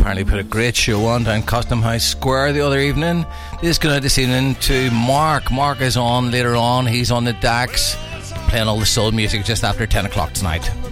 apparently put a great show on down Custom House Square the other evening. This going out this evening to Mark. Mark is on later on. He's on the decks playing all the soul music just after 10 o'clock tonight.